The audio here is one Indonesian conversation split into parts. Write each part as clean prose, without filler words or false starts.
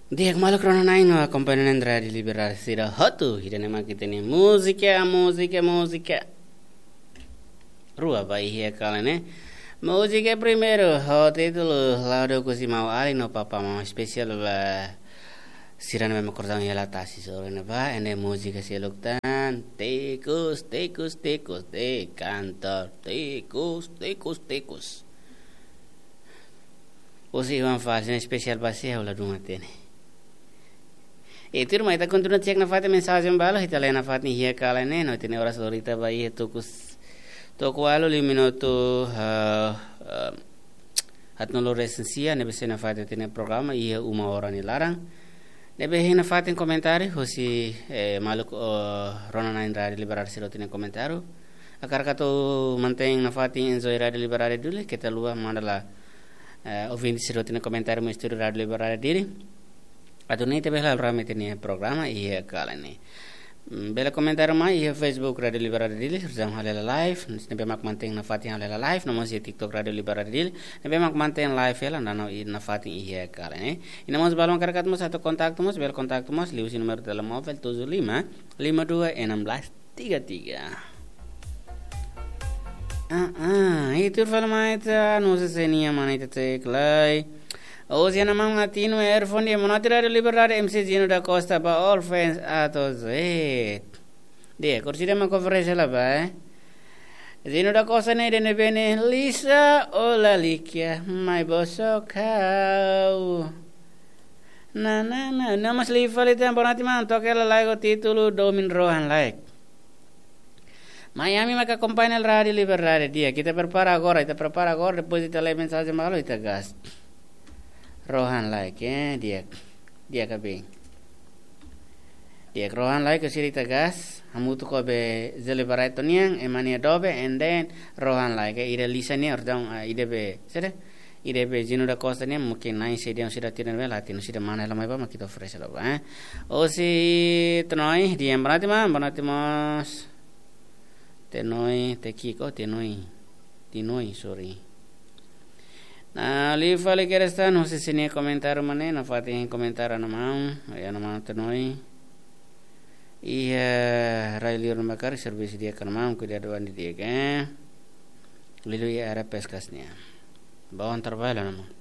Diek maluk rono nain wa komponen di liberasi da hotu hidane makitene musica. Rua bai hia kalene. Musica primero ho titolo laudo così mau ali no papa mama special ba sirana me macordão ela tasi solo ne ba ene musica se luktan tecos de cantor tecos. Osi van fazendo especial passeio lá do matene. E turma ita continua cek na fate mensagem balo ita lena fate ni hia kalene no tene ora solita bai tokus toko alo 5 minuto hatnolo resensia nebe sena fate tene programa ia 1 hora ni larang nebe hina fate in komentari hosi maluk rona nain radio liberar siro tene komentaru akar kato manteng na fate enjoy radio liberar dulu kita lua mandala ovindi siro tene komentari mo istiri radio liberar diri Adunai te bela rame tene programa iya kalane. Bela komentar ma iya Facebook Radio Liberar Dili jam halela live nebe mak manteng na fatin halela live namo si TikTok Radio Liberar Dili nebe mak manteng live ela nano na fatin iya kalane. Ina mos balon karakat mos atau kontak mos bel kontak mos liusi nomor dalam mobile 75 52 16 33. Itu film itu nusa senia mana itu teklai. Hoje na mão latino earphone e monitorar liberar MC Zino da Costa para all fans a todos. Dia kursi ma conferência lá vai. Zino da Costa ne de bene Lisa ola likia my bosso kau. Na mas li fale tempo nati man toque la laigo título Domin Rohan like. Miami maka acompanha el radio liberar dia kita prepara agora depois kita lê mensagem malo ita gas. Rohan like dia kabe dia Rohan like sirita gas hamutu ko be zele baratonian emania dobe and then Rohan like ide lisani ordang ide be sede ide be Zino da Costa ni mungkin nain sediam sida tiran be latino sida mana lamai ba makito fresh lo ba o si tenoi dia berarti mas tenoi tekiko tinoi sorry. Nah, liva le kerestan hosi sini komentar mana na fatin komentar na mau ya na mau tenoi iya raili rumah kari servis dia kan mau kuda doan di dia kan lilu ya ara peskasnya bawaan terbaik lah nama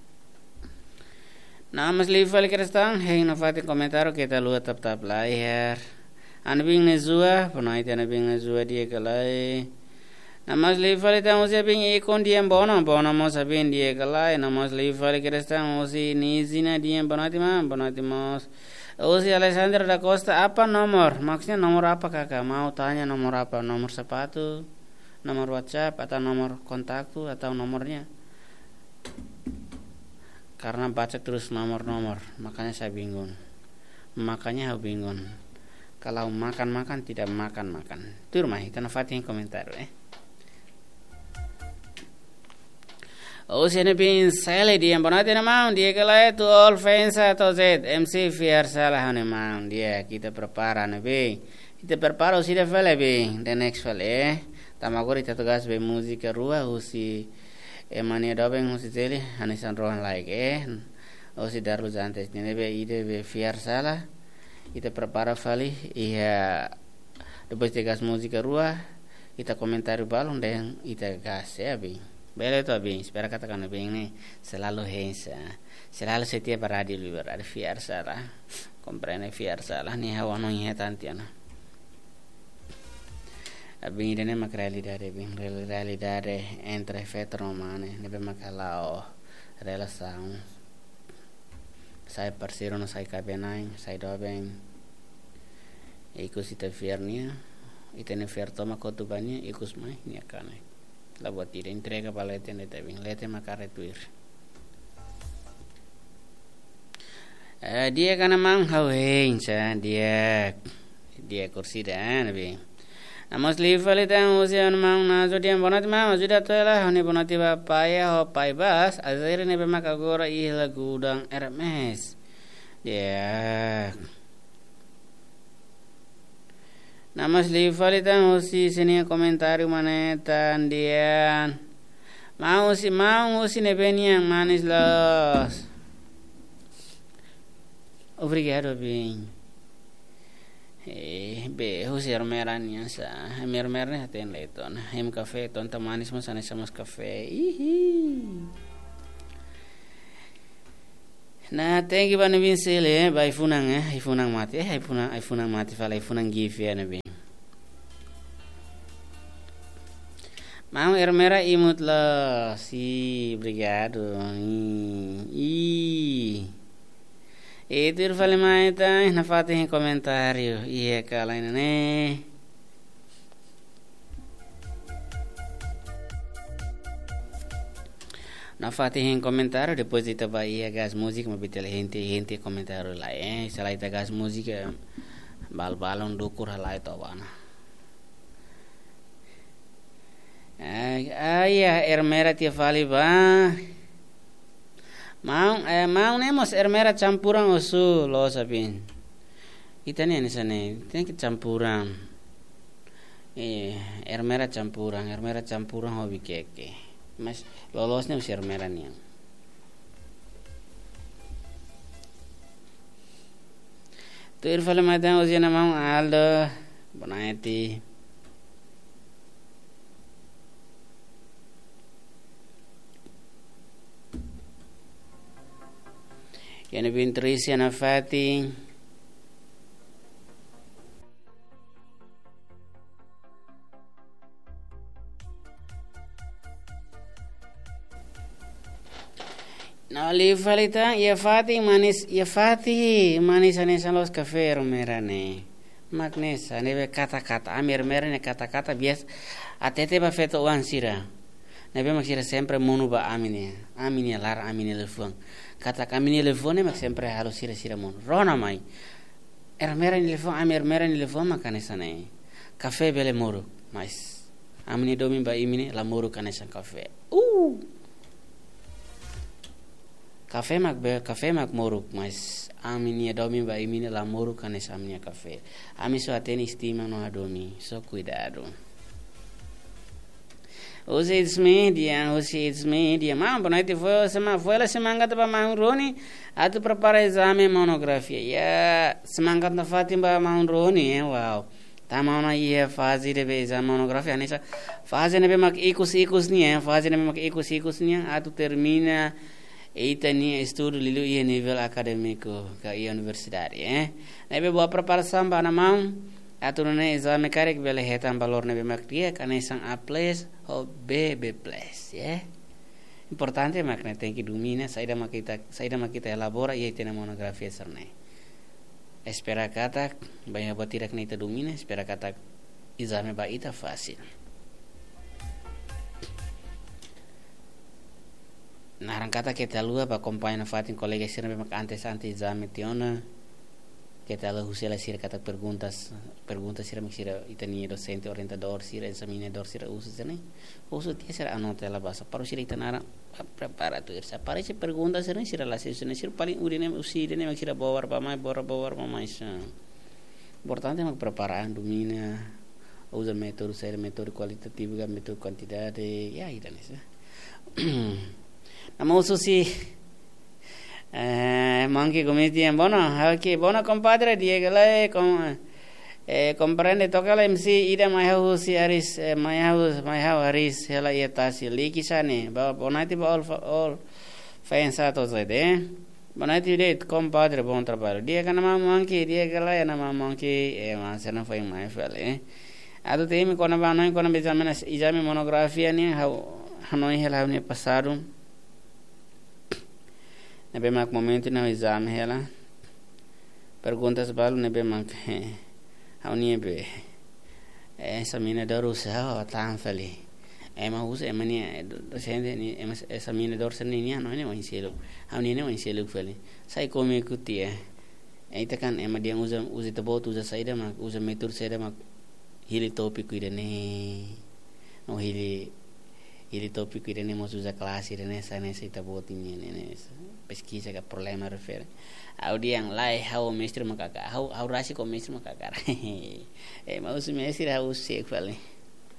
nah mas liva le kerestan hei na fatin komentar kita lu tap layar anbing nezua punai tiana bing nezua dia kalai Namas lifali tamo si abing ikon diem bona mo sabin dia kalai namas lifali kerestang osi nizina diem bonati mos osi Alexander da Costa apa nomor maksudnya nomor apa kakak mau tanya nomor apa nomor sepatu nomor WhatsApp atau nomor kontakku atau nomornya karena baca terus nomor makanya saya bingung kalau makan tidak makan tur mah itu nafatin komentar Ocean bin sale dia bonate na mau dia kala to all fans atau Z MC Fiar salah ne mau dia kita prepara na be kita prepara usi da fale be the next fale tamagori tugas be musika rua usi emania dobeng usi tele anisan rohan like usi darlu zantes ne be ide be Fiar salah kita prepara fale iya depois de gas musika rua kita komentari balon dan kita gas ya be Bele tu abing, espera katakan abing ni selalu hensa, selalu setiap radio liberar Fiar salah, comprende Fiar salah ni hawa no ihe tantiana. Abing ini mak realidade entre feto romane, nebe makalao relação. Sai parceiro no sai cabenain, sai dobeng. Ikus ita fiernia, itene fier toma kotubanya, ikus mai ni akane. La buat tira entrega para lete neta bien lete makare tuir dia kana mang hawein sa dia kursi dan be namos liva lete usian mang na zodiam bonati ma zuda toela hone bonati ba paya ho pai bas azire ne be makagora ihla gudang Hermes dia Namas lifalitan hosi sini komentari mana tandian mau si nebenian manis los obrigado bem. Be husi ermerania sa mermernya ten leton. Hem café tonta manis mas ane sama café. Na tengi bana bin sele ba ifunang ifunang mati ifunang mati fala ifunang give ya nabi. Mau ermera imut la si obrigado. Itu fale maita na fatin comentário e kalaina né. Na fatin comentário depois de tava ia gas música mas betel gente comentário lá selain ita gas música bal-balon dukur halai tawana. Ya ermera tia fale ba. Mau nemos ermera campuran osu lo sabin. Itani ani sane, tem que campuran. Ermera campuran hobi keke. Mas lolosnya us ermera nih. Tu irfale madan ozina mau aldo bonaiti. Yana bin Tricia na Fati. Na falita ya Fati manis ane los café merane. Magnesa nebe kata-kata merane kata-kata bias atete ba feto wan sira. Nebe maksira sempre monu ba amine lar amine lefuang. Kata kami ni telefone mak sempre harus sira mon rona mai ermera ni telefon ermera ni telefon makane sane kafe bele moro mais amni domi ba imini la moro kane san kafe kafe mak moro mais amni domi ba imini la moro kane samnia kafe ami so ateni estima no adomi so cuidado. Hoje it's media. Mam, boa noite. Foi ela semanga para Mauroni. A tu prepara exame monografia. Ya semanga na Fatima Mauroni, wow. Tama na ia fase de exame monografia. Nessa fase nebe mak ikus ni, fase nebe mak ikus ni. A tu termina eita ni estudo lilu ia nível acadêmico ka ia universidade, Nebe boa preparação para mam. Aturune exame karek bele hetan valor nebe makria kane sang A+ o B+, Importante makna tem que domina saída makita elabora e tem monografia sarne. Espera kata banyak batirak na ita domina, espera kata exame ba ita fácil. Narang kata kita lua ba acompanha na fatin colega sirne mak antes exame tiona. Kita la husela sira kata perguntas sira maksira itani docente orientador sira examinador sira usa tia sira anota la basa para sira itanara prepara tu irsa para se perguntas sira la session sira paling urine usirine maksira bawar ba mais importante mak preparar domina usa método qualitativo ga método quantidade ya itani sa namoso si Monkey committee bueno, aquí bueno compadre Diego le comprende toca la MC ida my house aris my house aris hela yetasi liki sane ba bonati ba all fans atos de bonati de compadre bom trabalho Diego nama monkey Diego la nama monkey mas não foi mais fale ado temi quando ba não quando exame monografia ni hanoi hela ni passado nebe mak momento na exame hela perguntas balu nebe mak haunie be examinador usa tan feli ema usa emani docente ni examinador seni no ne wan selo haunie ne wan selo feli sai come kutia eita kan ema dia usa tabot usa saida mak usa metur saida mak hili topik idene no hili topik idene mos usa classe idene sane saita botinha ne pesquisa que problema refere ao dia lai how mestre makaka how rasi ko mestre makaka mas mestre how se fale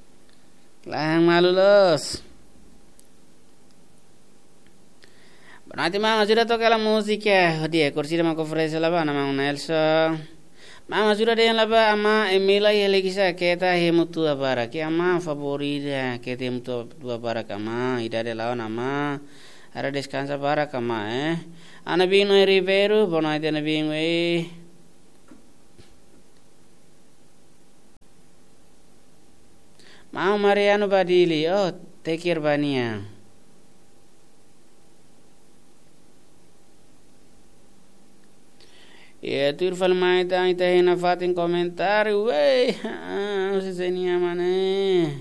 lá malulos Nanti mama sudah toca la musica, dia kursi ma conferenza la bana ma Nelson. Mama sudah dia laba ama Emila ya lagi sa kita hemutu abara ki ama favorita kita hemutu abara kama ida de lawan ama ada descansa para kama ana bingo Rivero bona ide na bingo Mau Mariano Badili oh take care Bania ya tu irfal maita ita hina fatin comentário wey não sei se ninha mané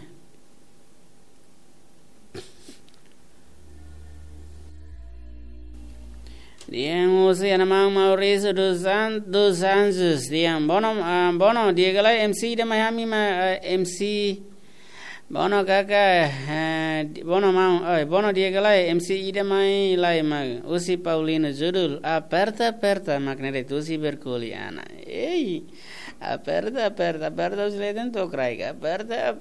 Diang usi anamang Mauricio dos Anjos diang bono dia galai MC de Miami MC bono kakak bono dia galai MC ide mai lai mag usi Paulino judul aperta magnete usi berkuliana aperta usi leden to crai aperta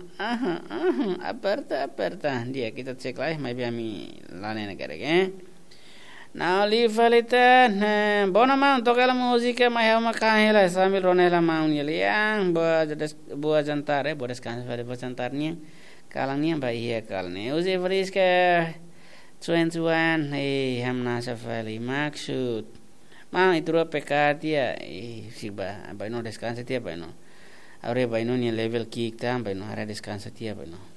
dia kita cek lai mai biami lane negara Now li falitan bono mau toca la musica mai hau makahela sambil ronela mau yang buat jantar buat descanso pada buat jantarnya kalangnya mbak iya kalne usi frisca cuan hamna safali maksud mau itu pekat ya siba no descanso tia no aure no ni level kick tam no hara descanso tia no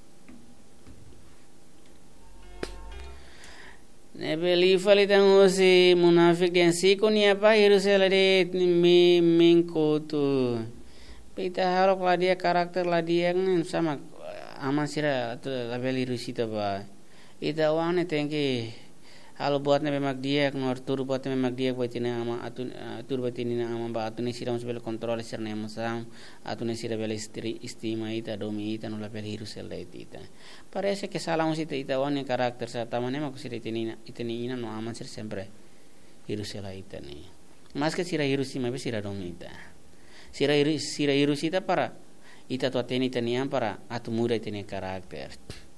Nebeli falitan usi munafik dan sikun ya pa hiruselade mingkutu. Pita harok lah dia karakter lah dia kan sama aman sira atau label hirusita ba. Ita wane tengke halo buatnya memang dia keluar tur buatnya memang dia buat ini ama tur buat ini ama ba atune sira musbel kontrol sirna musam atune sira bel istima ita domi ita no label hiruselde ita. Parece que salamos ita wane karakter sa tamane mak sira itini ina no aman sir sempre hirusela ita ni. Mas que sira hirusima be sira domi ita. Sira hirusita para ita to ateni tenian para atumura itini karakter.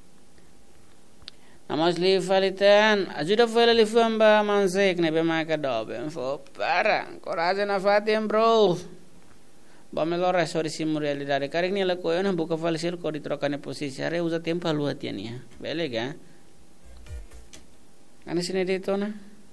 Namas li falitan ajuda foi li famba mansek ne be maka dobe fo para coraje na fatem bro ba melora sori simu realidade karek ni la koyo na buka falsir ko ditrokane posisi are usa tempo luatian ya belega ana sine detona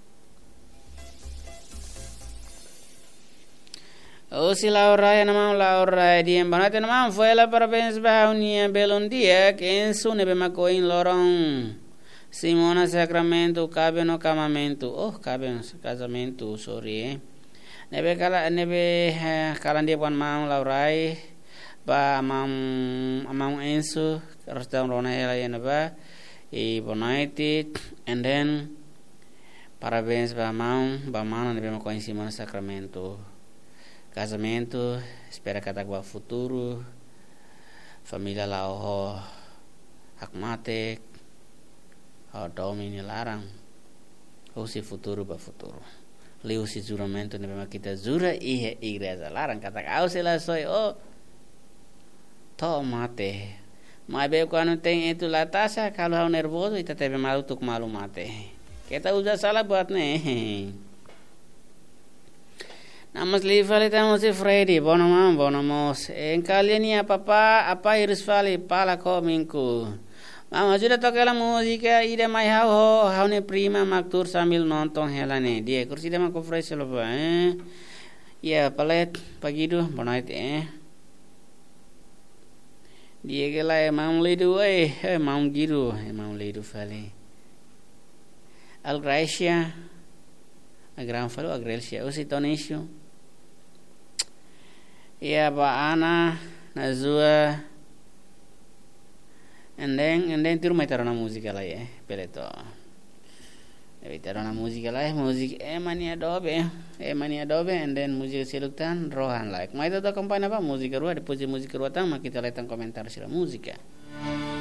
O si Laura ya namang Laura di embanate namang foi la parabéns ba unia belon dia que en su ne be makoin lorong Simona Sacramento cabe no casamento cabe no casamento sorry nebe kalan dia puan mau Laurai ba mam Enzo restaurant rona hela ya ba bonaiti and then parabéns ba mau nebe makoin Simona Sacramento casamento espera catagua futuro família lao hakmate domini larang usi futuro ba futuro li usi juramento ne bema kita jura igreja larang kata au se la soy tomate mai be quando tem itu la taça kalau hau nervoso ita tebe malu tuk malu mate kita usa salah buat ne Namas li fali tamo si Freddy bonomos en kalian ya apa iris fali pala kominku Mama sudah toca la musica ide mai hau ne prima maktur sambil nonton helane dia kursi dia mak ofrece lo ba ya palet pagidu bonait dia gela mam lidu mam gidu mam lidu fali al gracia a gran falo a gracia o si tonisio ya ba ana nazua and then tiru mai tarona musica la peleto e tarona musica la mania dobe and then musica seluktan rohan like mai to kampanya apa musika ruah deposit musika ruah tang kita lihat komentar sila musika